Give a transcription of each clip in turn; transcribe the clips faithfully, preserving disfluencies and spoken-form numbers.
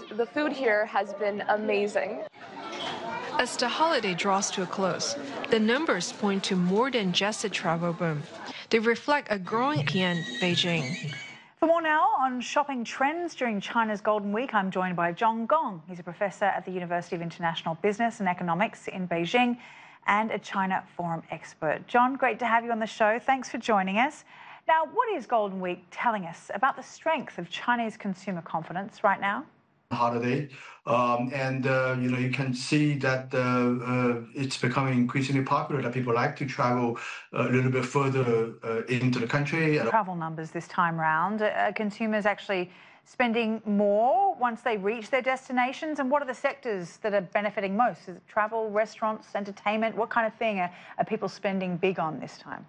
the food here has been amazing. As the holiday draws to a close, the numbers point to more than just a travel boom. They reflect a growing in Beijing. For more now on shopping trends during China's Golden Week, I'm joined by John Gong. He's a professor at the University of International Business and Economics in Beijing and a China Forum expert. John, great to have you on the show. Thanks for joining us. Now, what is Golden Week telling us about the strength of Chinese consumer confidence right now? Holiday, um, and uh, you know you can see that uh, uh, it's becoming increasingly popular that people like to travel a little bit further uh, into the country. Travel numbers this time round, uh, consumers actually spending more once they reach their destinations, and what are the sectors that are benefiting most? Is it travel, restaurants, entertainment? What kind of thing are, are people spending big on this time?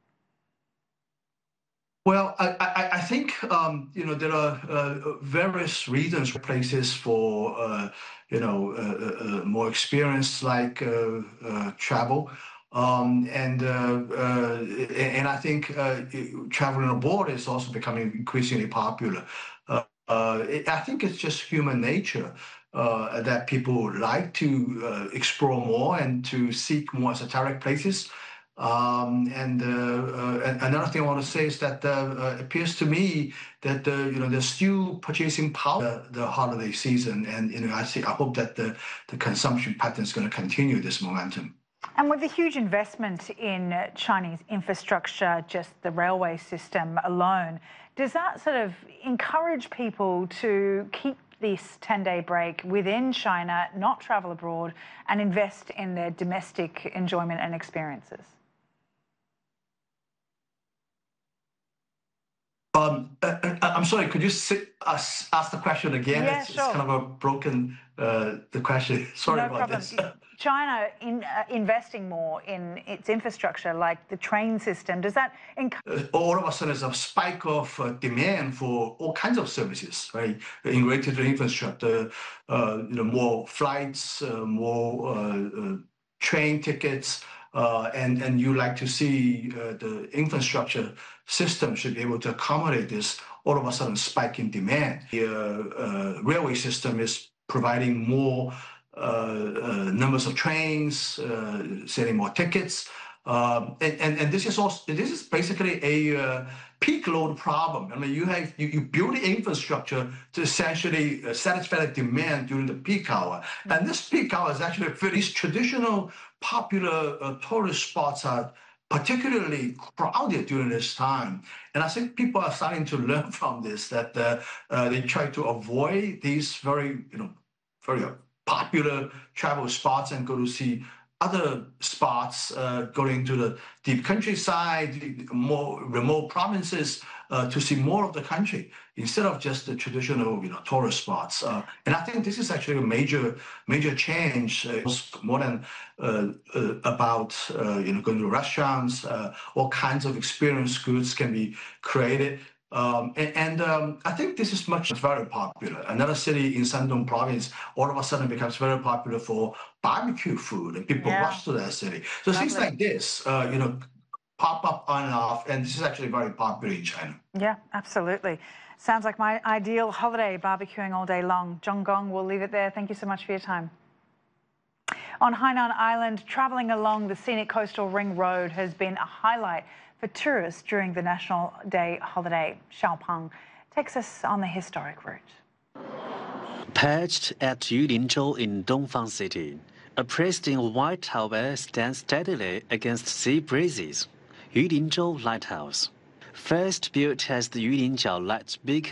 Well, I, I, I think, um, you know, there are uh, various reasons, places for, uh, you know, uh, uh, more experience like uh, uh, travel. Um, and uh, uh, and I think uh, traveling abroad is also becoming increasingly popular. Uh, uh, it, I think it's just human nature uh, that people like to uh, explore more and to seek more esoteric places. Um, and, uh, uh, and another thing I want to say is that uh, uh, it appears to me that uh, you know there's still purchasing power the, the holiday season, and you know I see I hope that the the consumption pattern is going to continue this momentum. And with the huge investment in Chinese infrastructure, just the railway system alone, does that sort of encourage people to keep this ten-day break within China, not travel abroad, and invest in their domestic enjoyment and experiences? Um, uh, I'm sorry, could you sit, uh, ask the question again? Yeah, it's, sure. It's kind of a broken, uh, the question. Sorry no about problem. this. China in, uh, investing more in its infrastructure, like the train system, does that encourage? Uh, all of a sudden, there's a spike of uh, demand for all kinds of services, right? Integrated infrastructure, uh, you know, more flights, uh, more uh, uh, train tickets. Uh, and, and you like to see uh, the infrastructure system should be able to accommodate this all of a sudden spike in demand. The uh, uh, railway system is providing more uh, uh, numbers of trains, uh, selling more tickets. Um, and, and, and this is also, this is basically a uh, peak load problem. I mean, you have, you, you build the infrastructure to essentially uh, satisfy the demand during the peak hour. Mm-hmm. And this peak hour is actually for these traditional popular uh, tourist spots are particularly crowded during this time. And I think people are starting to learn from this, that uh, uh, they try to avoid these very, you know, very popular travel spots and go to see other spots, uh, going to the deep countryside, more remote provinces, uh, to see more of the country instead of just the traditional, you know, tourist spots. Uh, and I think this is actually a major, major change. Uh, more than uh, uh, about uh, you know going to restaurants, uh, all kinds of experience goods can be created. Um, and and um, I think this is much very popular. Another city in Shandong province all of a sudden becomes very popular for barbecue food, and people yeah. rush to that city. So Lovely. Things like this, uh, you know, pop up on and off, and this is actually very popular in China. Yeah, absolutely. Sounds like my ideal holiday, barbecuing all day long. John Gong, we'll leave it there. Thank you so much for your time. On Hainan Island, travelling along the scenic coastal ring road has been a highlight for tourists during the National Day holiday. Xiao Peng takes us on the historic route. Perched at Yulinzhou in Dongfang City, a pristine white tower stands steadily against sea breezes. Yulinzhou Lighthouse, first built as the Yulinjiao Light Beacon.